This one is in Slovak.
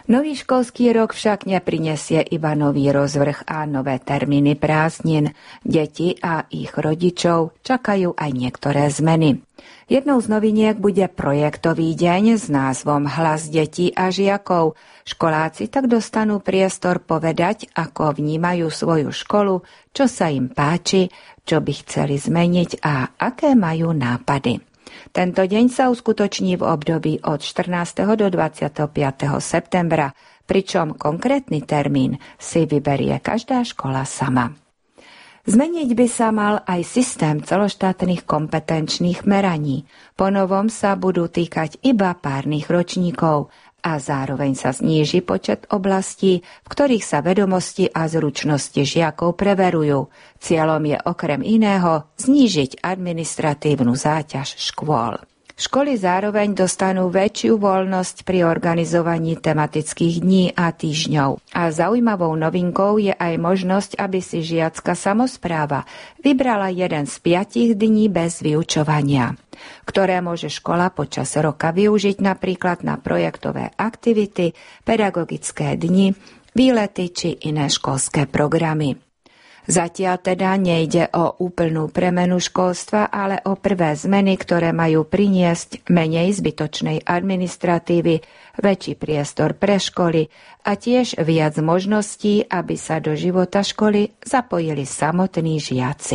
Nový školský rok však neprinesie iba nový rozvrh a nové termíny prázdnin. Deti a ich rodičov čakajú aj niektoré zmeny. Jednou z noviniek bude projektový deň s názvom Hlas detí a žiakov. Školáci tak dostanú priestor povedať, ako vnímajú svoju školu, čo sa im páči, čo by chceli zmeniť a aké majú nápady. Tento deň sa uskutoční v období od 14. do 25. septembra, pričom konkrétny termín si vyberie každá škola sama. Zmeniť by sa mal aj systém celoštátnych kompetenčných meraní. Ponovom sa budú týkať iba párnych ročníkov a zároveň sa zníži počet oblastí, v ktorých sa vedomosti a zručnosti žiakov preverujú. Cieľom je okrem iného znížiť administratívnu záťaž škôl. Školy zároveň dostanú väčšiu voľnosť pri organizovaní tematických dní a týždňov. A zaujímavou novinkou je aj možnosť, aby si žiacka samospráva vybrala jeden z 5 dní bez vyučovania, ktoré môže škola počas roka využiť napríklad na projektové aktivity, pedagogické dni, výlety či iné školské programy. Zatiaľ teda nejde o úplnú premenu školstva, ale o prvé zmeny, ktoré majú priniesť menej zbytočnej administratívy, väčší priestor pre školy a tiež viac možností, aby sa do života školy zapojili samotní žiaci.